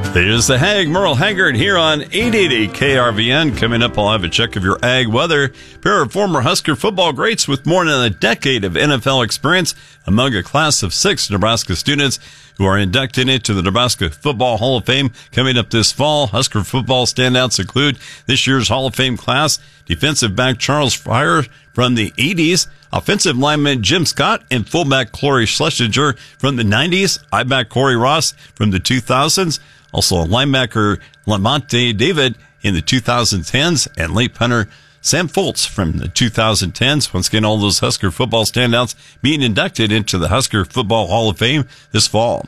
There's the Hag, Merle Haggard here on 880 KRVN. Coming up, I'll have a check of your ag weather. A pair of former Husker football greats with more than a decade of NFL experience among a class of 6 Nebraska students who are inducted into the Nebraska Football Hall of Fame coming up this fall. Husker football standouts include this year's Hall of Fame class, defensive back Charles Fryer from the 80s, offensive lineman Jim Scott, and fullback Corey Schlesinger from the 90s, I-back Corey Ross from the 2000s, also a linebacker Lamonte David in the 2010s, and late punter Sam Foltz from the 2010s. Once again, all those Husker football standouts being inducted into the Husker Football Hall of Fame this fall.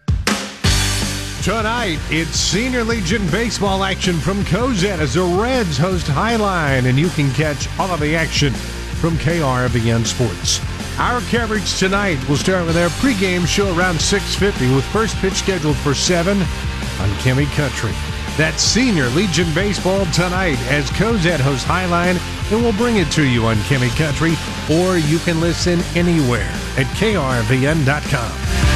Tonight, it's Senior Legion baseball action from Cozad as the Reds host Highline, and you can catch all of the action from KRVN Sports. Our coverage tonight will start with our pregame show around 6:50 with first pitch scheduled for 7 on Kimmy Country. That's Senior Legion baseball tonight as Cozad hosts Highline, and we'll bring it to you on Kimmy Country, or you can listen anywhere at krvn.com.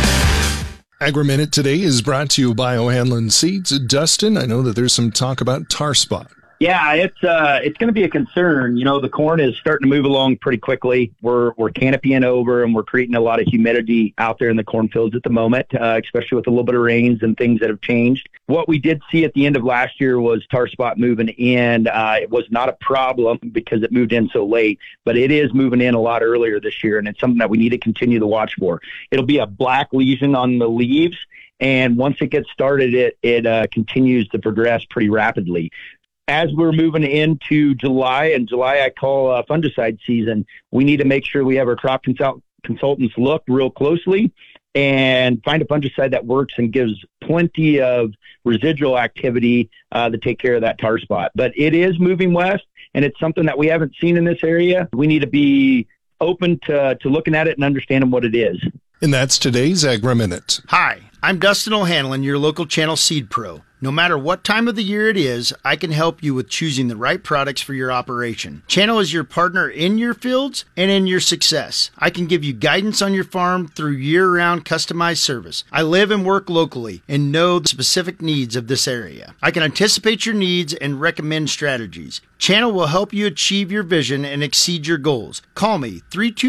Agri-Minute today is brought to you by O'Hanlon Seeds. Dustin, I know that there's some talk about tar spot. Yeah, it's going to be a concern. You know, the corn is starting to move along pretty quickly. We're canopying over, and we're creating a lot of humidity out there in the cornfields at the moment, especially with a little bit of rains and things that have changed. What we did see at the end of last year was tar spot moving in. It was not a problem because it moved in so late, but it is moving in a lot earlier this year, and it's something that we need to continue to watch for. It'll be a black lesion on the leaves, and once it gets started, it continues to progress pretty rapidly. As we're moving into July, and July I call fungicide season, we need to make sure we have our crop consultants look real closely and find a fungicide that works and gives plenty of residual activity to take care of that tar spot. But it is moving west, and it's something that we haven't seen in this area. We need to be open to looking at it and understanding what it is. And that's today's Agri-Minute. Hi, I'm Dustin O'Hanlon, your local Channel Seed Pro. No matter what time of the year it is, I can help you with choosing the right products for your operation. Channel is your partner in your fields and in your success. I can give you guidance on your farm through year-round customized service. I live and work locally and know the specific needs of this area. I can anticipate your needs and recommend strategies. Channel will help you achieve your vision and exceed your goals. Call me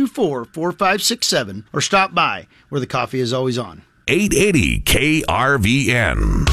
324-4567 or stop by where the coffee is always on. 880 KRVN.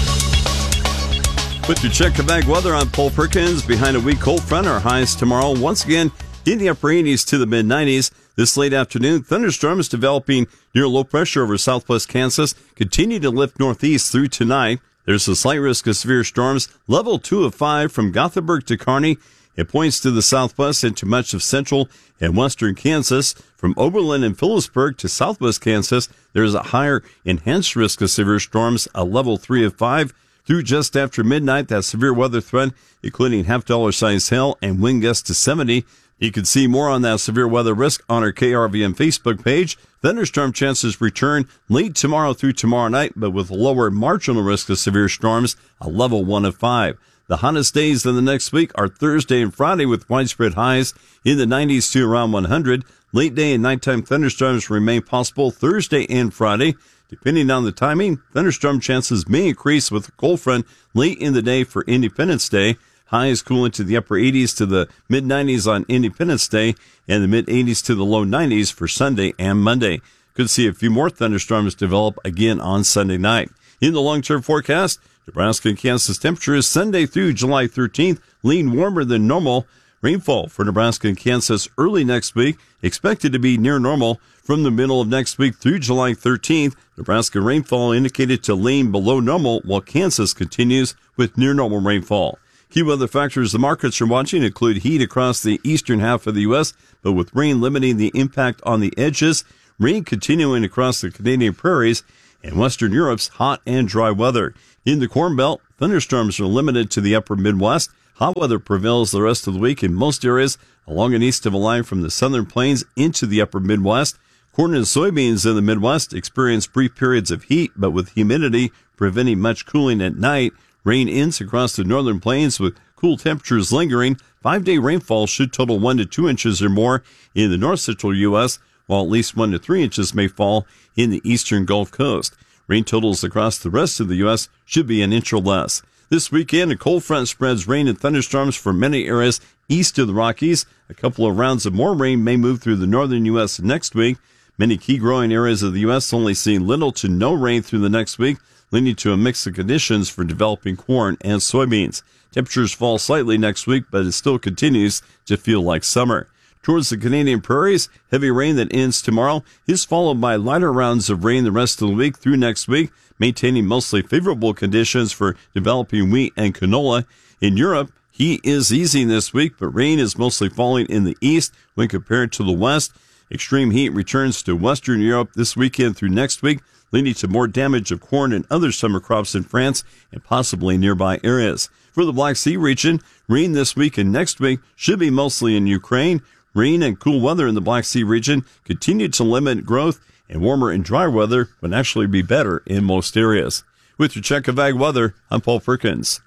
With your check of ag weather, I'm Paul Perkins. Behind a weak cold front, our highs tomorrow once again in the upper 80s to the mid 90s. This late afternoon, thunderstorms developing near low pressure over southwest Kansas continue to lift northeast through tonight. There's a slight risk of severe storms, level 2 of 5 from Gothenburg to Kearney. It points to the southwest into much of central and western Kansas. From Oberlin and Phillipsburg to southwest Kansas, there is a higher enhanced risk of severe storms, a level 3 of 5. Through just after midnight, that severe weather threat, including half-dollar size hail and wind gusts to 70. You can see more on that severe weather risk on our KRVN Facebook page. Thunderstorm chances return late tomorrow through tomorrow night, but with a lower marginal risk of severe storms, a level 1 of 5. The hottest days in the next week are Thursday and Friday with widespread highs in the 90s to around 100. Late day and nighttime thunderstorms remain possible Thursday and Friday. Depending on the timing, thunderstorm chances may increase with a cold front late in the day for Independence Day. Highs cool into the upper 80s to the mid 90s on Independence Day and the mid 80s to the low 90s for Sunday and Monday. Could see a few more thunderstorms develop again on Sunday night. In the long-term forecast, Nebraska and Kansas temperatures Sunday through July 13th lean warmer than normal. Rainfall for Nebraska and Kansas early next week expected to be near normal. From the middle of next week through July 13th, Nebraska rainfall indicated to lean below normal, while Kansas continues with near normal rainfall. Key weather factors the markets are watching include heat across the eastern half of the U.S., but with rain limiting the impact on the edges, rain continuing across the Canadian prairies, and Western Europe's hot and dry weather. In the Corn Belt, thunderstorms are limited to the upper Midwest. Hot weather prevails the rest of the week in most areas along and east of a line from the southern plains into the upper Midwest. Corn and soybeans in the Midwest experience brief periods of heat, but with humidity preventing much cooling at night. Rain ends across the northern plains with cool temperatures lingering. 5-day rainfall should total 1 to 2 inches or more in the north central U.S., while at least 1 to 3 inches may fall in the eastern Gulf Coast. Rain totals across the rest of the U.S. should be an inch or less. This weekend, a cold front spreads rain and thunderstorms for many areas east of the Rockies. A couple of rounds of more rain may move through the northern U.S. next week. Many key growing areas of the U.S. only see little to no rain through the next week, leading to a mix of conditions for developing corn and soybeans. Temperatures fall slightly next week, but it still continues to feel like summer. Towards the Canadian prairies, heavy rain that ends tomorrow is followed by lighter rounds of rain the rest of the week through next week, maintaining mostly favorable conditions for developing wheat and canola. In Europe, heat is easing this week, but rain is mostly falling in the east when compared to the west. Extreme heat returns to Western Europe this weekend through next week, leading to more damage of corn and other summer crops in France and possibly nearby areas. For the Black Sea region, rain this week and next week should be mostly in Ukraine. Rain and cool weather in the Black Sea region continue to limit growth, and warmer and dry weather would actually be better in most areas. With your check of ag weather, I'm Paul Perkins.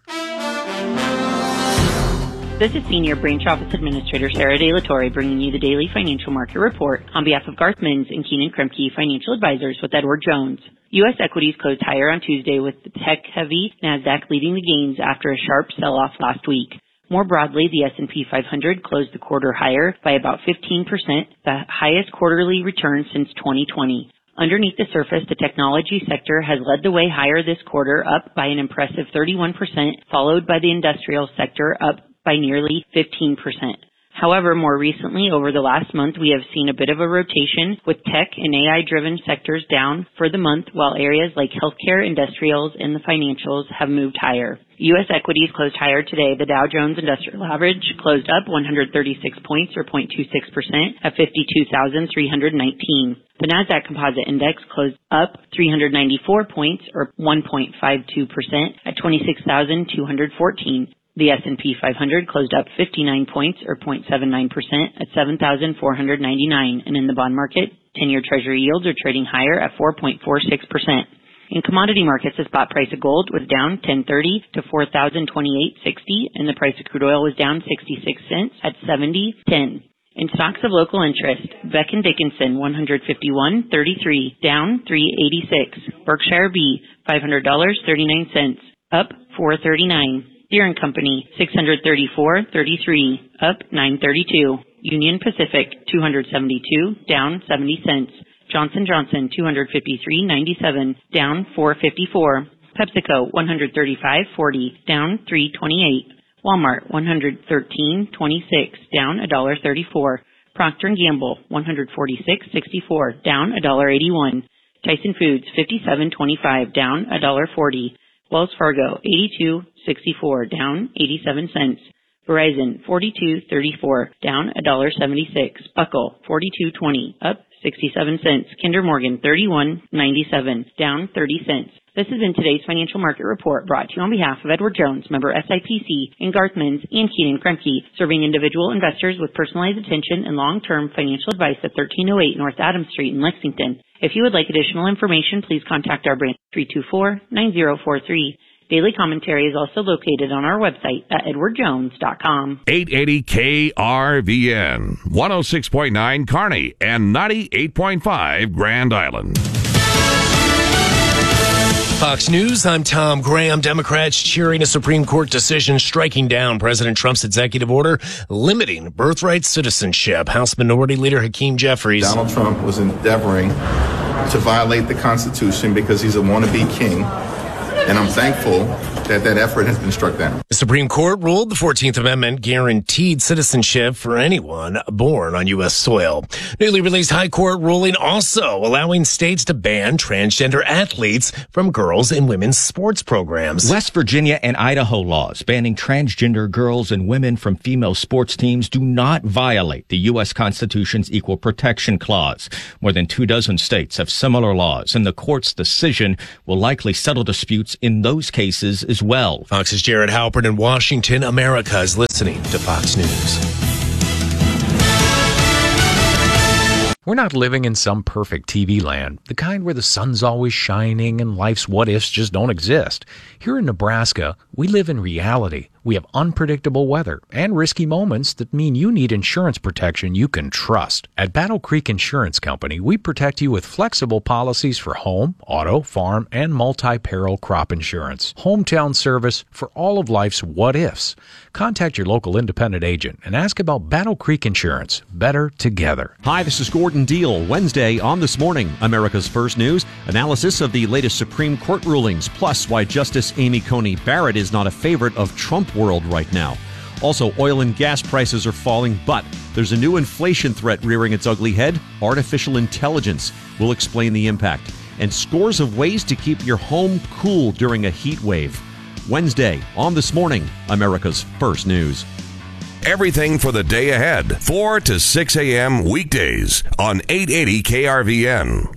This is Senior Branch Office Administrator Sarah De La Torre bringing you the daily financial market report on behalf of Garth Mins and Keenan Kremke Financial Advisors with Edward Jones. U.S. equities closed higher on Tuesday with the tech-heavy NASDAQ leading the gains after a sharp sell-off last week. More broadly, the S&P 500 closed the quarter higher by about 15%, the highest quarterly return since 2020. Underneath the surface, the technology sector has led the way higher this quarter, up by an impressive 31%, followed by the industrial sector, up by nearly 15%. However, more recently, over the last month, we have seen a bit of a rotation with tech and AI-driven sectors down for the month, while areas like healthcare, industrials, and the financials have moved higher. U.S. equities closed higher today. The Dow Jones Industrial Average closed up 136 points, or 0.26%, at 52,319. The Nasdaq Composite Index closed up 394 points, or 1.52%, at 26,214. The S&P 500 closed up 59 points, or 0.79%, at 7,499. And in the bond market, 10-year Treasury yields are trading higher at 4.46%. In commodity markets, the spot price of gold was down $10.30 to $4,028.60, and the price of crude oil was down 66 cents at $70.10. In stocks of local interest, Becton Dickinson, $151.33, down $3.86. Berkshire B, $500.39, up $4.39. Deere & Company, $634.33, up $9.32. Union Pacific, $272, down 70 cents. Johnson & Johnson, $253.97, down $4.54. PepsiCo, $135.40, down $3.28. Walmart, $113.26, down $1.34. Procter & Gamble, $146.64, down $1.81. Tyson Foods, $57.25, down $1.40. Wells Fargo, $82.64, down 87 cents. Verizon, $42.34, down $1.76. Buckle, $42.20, up 67 cents. Kinder Morgan, $31.97, down 30 cents. This has been today's financial market report brought to you on behalf of Edward Jones, member SIPC, and Garth Mins and Keenan Kremke, serving individual investors with personalized attention and long-term financial advice at 1308 North Adams Street in Lexington. If you would like additional information, please contact our branch 324-9043. Daily commentary is also located on our website at edwardjones.com. 880 KRVN, 106.9 Kearney, and 98.5 Grand Island. Fox News, I'm Tom Graham. Democrats cheering a Supreme Court decision striking down President Trump's executive order limiting birthright citizenship. House Minority Leader Hakeem Jeffries. Donald Trump was endeavoring to violate the Constitution because he's a wannabe king, and I'm thankful that effort has been struck down. The Supreme Court ruled the 14th Amendment guaranteed citizenship for anyone born on U.S. soil. Newly released High Court ruling also allowing states to ban transgender athletes from girls and women's sports programs. West Virginia and Idaho laws banning transgender girls and women from female sports teams do not violate the U.S. Constitution's Equal Protection Clause. More than 24 states have similar laws, and the court's decision will likely settle disputes in those cases as well. Fox's Jared Halpern in Washington. America is listening to Fox News. We're not living in some perfect TV land, the kind where the sun's always shining and life's what-ifs just don't exist. Here in Nebraska, we live in reality, We have unpredictable weather and risky moments that mean you need insurance protection you can trust. At Battle Creek Insurance Company, we protect you with flexible policies for home, auto, farm, and multi-peril crop insurance. Hometown service for all of life's what-ifs. Contact your local independent agent and ask about Battle Creek Insurance. Better together. Hi, this is Gordon Deal. Wednesday on This Morning, America's First News, analysis of the latest Supreme Court rulings, plus why Justice Amy Coney Barrett is not a favorite of Trump world right now. Also, oil and gas prices are falling, but there's a new inflation threat rearing its ugly head. Artificial intelligence will explain the impact. And scores of ways to keep your home cool during a heat wave. Wednesday on This Morning, America's First News. Everything for the day ahead, 4 to 6 a.m. weekdays on 880 KRVN.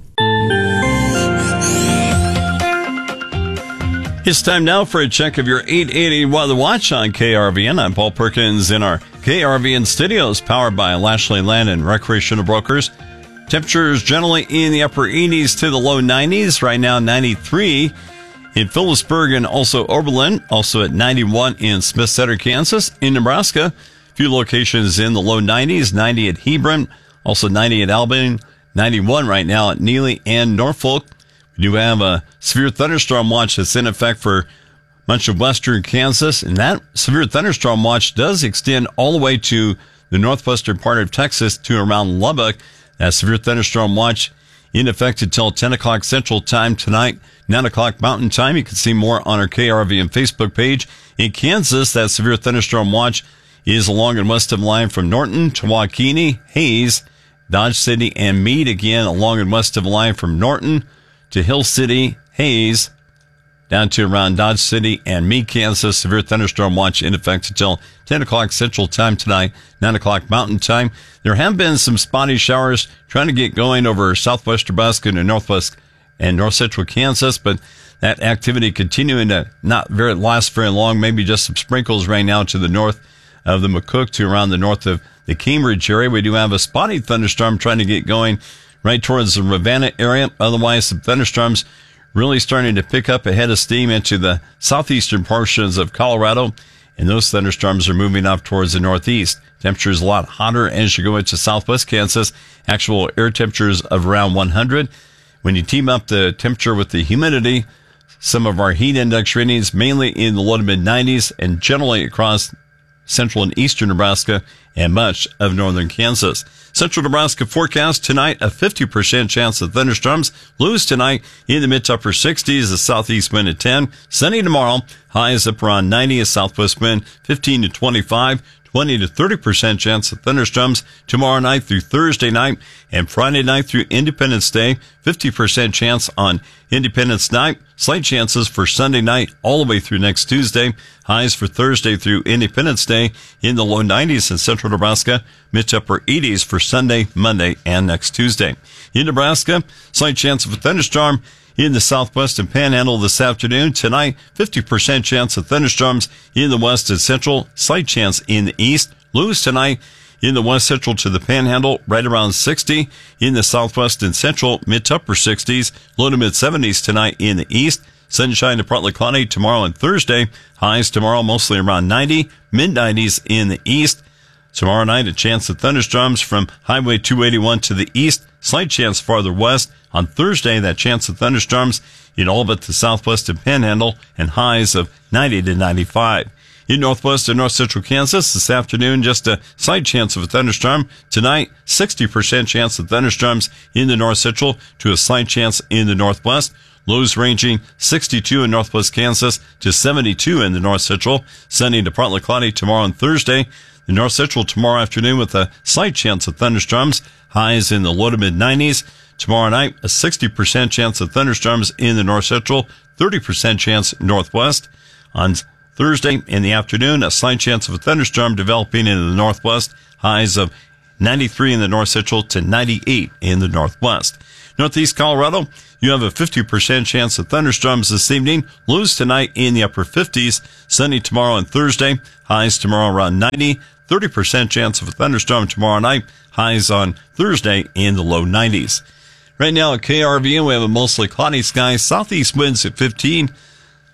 It's time now for a check of your 880 Weather Watch on KRVN. I'm Paul Perkins in our KRVN studios, powered by Lashley Land and Recreational Brokers. Temperatures generally in the upper 80s to the low 90s. Right now, 93 in Phillipsburg and also Oberlin. Also at 91 in Smith Center, Kansas. In Nebraska, a few locations in the low 90s. 90 at Hebron. Also 90 at Albany. 91 right now at Neely and Norfolk. We do have a severe thunderstorm watch that's in effect for much of western Kansas, and that severe thunderstorm watch does extend all the way to the northwestern part of Texas to around Lubbock. That severe thunderstorm watch in effect until 10 o'clock Central Time tonight, 9 o'clock Mountain Time. You can see more on our KRVN Facebook page. In Kansas, that severe thunderstorm watch is along and west of the line from Norton to Waukene, Hayes, Dodge City, and Meade. Again, along and west of the line from Norton to Hill City, Hayes, down to around Dodge City and Meade, Kansas. Severe thunderstorm watch in effect until 10 o'clock Central Time tonight, 9 o'clock Mountain Time. There have been some spotty showers trying to get going over southwest Nebraska and northwest and north central Kansas, but that activity continuing to not last very long. Maybe just some sprinkles right now to the north of the McCook to around the north of the Cambridge area. We do have a spotty thunderstorm trying to get going right towards the Ravenna area. Otherwise, some thunderstorms really starting to pick up a head of steam into the southeastern portions of Colorado, and those thunderstorms are moving up towards the northeast. Temperatures a lot hotter as you go into southwest Kansas. Actual air temperatures of around 100. When you team up the temperature with the humidity, some of our heat index readings mainly in the low to mid 90s and generally across central and eastern Nebraska and much of northern Kansas. Central Nebraska forecast tonight, a 50% chance of thunderstorms. Lows tonight in the mid to upper 60s, a southeast wind at 10. Sunny tomorrow, highs up around 90, a southwest wind 15 to 25. 20 to 30% chance of thunderstorms tomorrow night through Thursday night and Friday night through Independence Day. 50% chance on Independence night. Slight chances for Sunday night all the way through next Tuesday. Highs for Thursday through Independence Day in the low 90s in central Nebraska. Mid to upper 80s for Sunday, Monday, and next Tuesday. In Nebraska, slight chance of a thunderstorm in the southwest and panhandle this afternoon. Tonight, 50% chance of thunderstorms in the west and central. Slight chance in the east. Lows tonight in the west central to the panhandle, right around 60. In the southwest and central, mid to upper 60s. Low to mid 70s tonight in the east. Sunshine to partly cloudy tomorrow and Thursday. Highs tomorrow mostly around 90. Mid 90s in the east. Tomorrow night, a chance of thunderstorms from Highway 281 to the east. Slight chance farther west. On Thursday, that chance of thunderstorms in all but the southwest and panhandle and highs of 90 to 95. In northwest and north central Kansas this afternoon, just a slight chance of a thunderstorm. Tonight, 60% chance of thunderstorms in the north central to a slight chance in the northwest. Lows ranging 62 in northwest Kansas to 72 in the north central. Sunny to partly cloudy tomorrow and Thursday. The north central tomorrow afternoon with a slight chance of thunderstorms. Highs in the low to mid 90s. Tomorrow night, a 60% chance of thunderstorms in the north central, 30% chance northwest. On Thursday in the afternoon, a slight chance of a thunderstorm developing into the northwest. Highs of 93 in the north central to 98 in the northwest. Northeast Colorado, you have a 50% chance of thunderstorms this evening. Lows tonight in the upper 50s. Sunny tomorrow and Thursday. Highs tomorrow around 90. 30% chance of a thunderstorm tomorrow night. Highs on Thursday in the low 90s. Right now at KRVN, we have a mostly cloudy sky. Southeast winds at 15.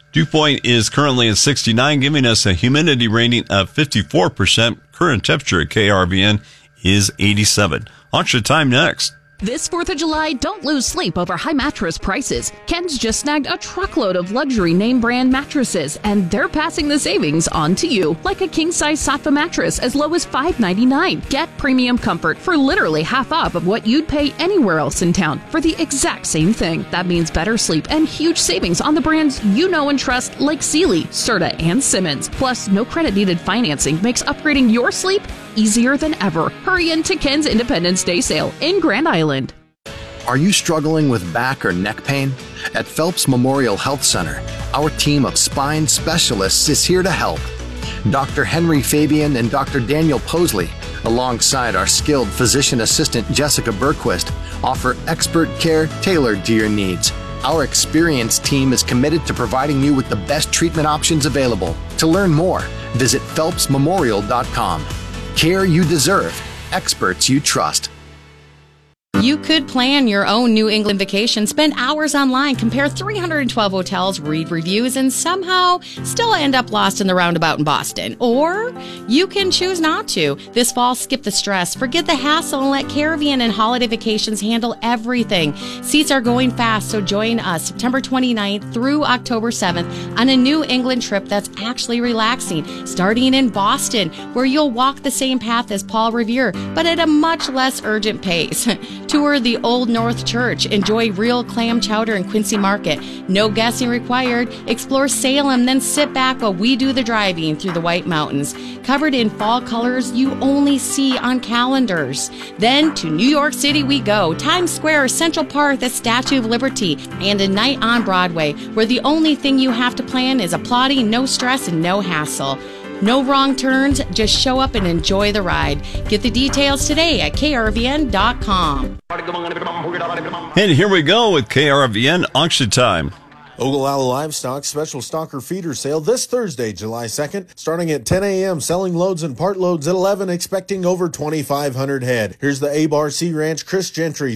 Dew point is currently at 69, giving us a humidity rating of 54%. Current temperature at KRVN is 87. Auction time next. This 4th of July, don't lose sleep over high mattress prices. Ken's just snagged a truckload of luxury name brand mattresses, and they're passing the savings on to you. Like a king-size Sattva mattress as low as $5.99. Get premium comfort for literally half off of what you'd pay anywhere else in town for the exact same thing. That means better sleep and huge savings on the brands you know and trust like Sealy, Serta, and Simmons. Plus, no credit-needed financing makes upgrading your sleep easier than ever. Hurry into Ken's Independence Day sale in Grand Island. Are you struggling with back or neck pain? At Phelps Memorial Health Center, our team of spine specialists is here to help. Dr. Henry Fabian and Dr. Daniel Posley, alongside our skilled physician assistant Jessica Berquist, offer expert care tailored to your needs. Our experienced team is committed to providing you with the best treatment options available. To learn more, visit phelpsmemorial.com. Care you deserve, experts you trust. You could plan your own New England vacation, spend hours online, compare 312 hotels, read reviews, and somehow still end up lost in the roundabout in Boston. Or you can choose not to. This fall, skip the stress, forget the hassle, and let Caribbean and Holiday Vacations handle everything. Seats are going fast, so join us September 29th through October 7th on a New England trip that's actually relaxing, starting in Boston, where you'll walk the same path as Paul Revere, but at a much less urgent pace. Tour the Old North Church. Enjoy real clam chowder in Quincy Market. No guessing required. Explore Salem, then sit back while we do the driving through the White Mountains. Covered in fall colors you only see on calendars. Then to New York City we go. Times Square, Central Park, the Statue of Liberty, and a night on Broadway, where the only thing you have to plan is applauding, no stress, and no hassle. No wrong turns, just show up and enjoy the ride. Get the details today at krvn.com. And here we go with KRVN Auction Time. Ogallala Livestock Special Stalker Feeder Sale this Thursday, July 2nd, starting at 10 a.m., selling loads and part loads at 11, expecting over 2,500 head. Here's the A-Bar Sea Ranch Chris Gentry,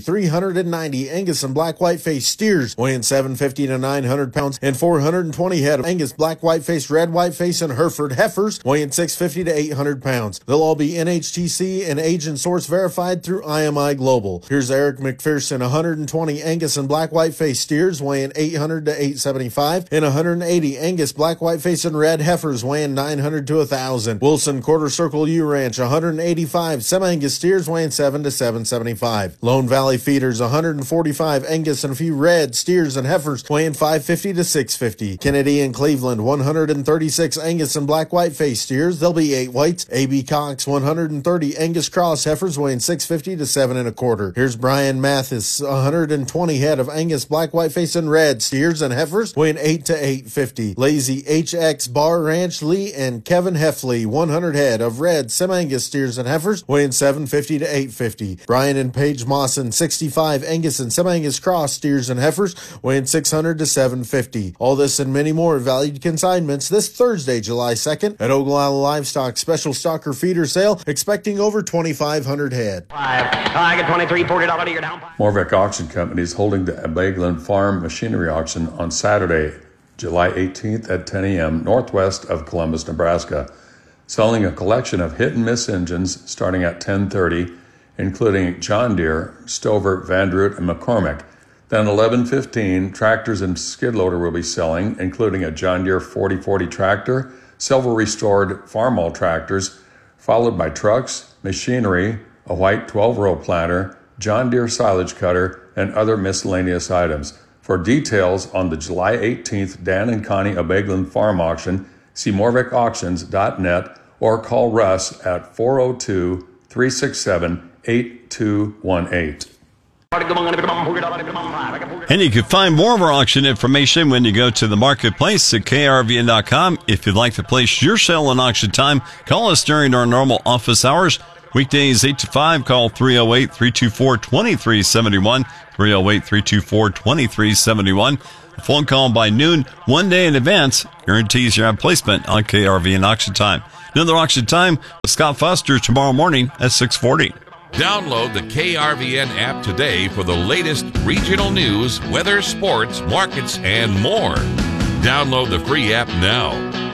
390 Angus and Black Whiteface steers, weighing 750 to 900 pounds, and 420 head of Angus Black Whiteface, Red Whiteface, and Hereford heifers, weighing 650 to 800 pounds. They'll all be NHTC and age and source verified through IMI Global. Here's Eric McPherson, 120 Angus and Black Whiteface steers, weighing 800 to 875, and 180 Angus Black Whiteface and Red heifers weighing 900 to 1,000. Wilson Quarter Circle U Ranch, 185 Sem-Angus steers weighing 7 to 775. Lone Valley Feeders, 145 Angus and a few Red steers and heifers weighing 550 to 650. Kennedy and Cleveland, 136 Angus and Black Whiteface steers. There'll be 8 whites. A.B. Cox, 130 Angus Cross heifers weighing 650 to 7 1/4. Here's Brian Mathis, 120 head of Angus Black Whiteface and Red steers and heifers weighing 8 to 850. Lazy HX Bar Ranch, Lee and Kevin Heffley, 100 head of Red Sem-Angus steers and heifers weighing 750 to 850. Brian and Paige Mawson, 65 Angus and Sem-Angus Cross steers and heifers weighing 600 to 750. All this and many more valued consignments this Thursday, July 2nd at Ogallala Livestock Special Stalker Feeder Sale, expecting over 2,500 head. I get $23, $40 you're down. Morvick Auction Company is holding the Abeglin Farm Machinery Auction on Saturday, July 18th at 10 a.m. northwest of Columbus, Nebraska, selling a collection of hit-and-miss engines starting at 10:30, including John Deere, Stover, Vanderroot, and McCormick. Then 11:15, tractors and skid loader will be selling, including a John Deere 4040 tractor, several restored Farmall tractors, followed by trucks, machinery, a white 12-row planter, John Deere silage cutter, and other miscellaneous items. For details on the July 18th Dan and Connie Abeglin Farm Auction, see morvickauctions.net or call Russ at 402-367-8218. And you can find more of our auction information when you go to the marketplace at krvn.com. If you'd like to place your sale on auction time, call us during our normal office hours. Weekdays 8 to 5, call 308-324-2371, 308-324-2371. A phone call by noon, 1 day in advance, guarantees your placement on KRVN Auction Time. Another Auction Time with Scott Foster tomorrow morning at 6:40. Download the KRVN app today for the latest regional news, weather, sports, markets, and more. Download the free app now.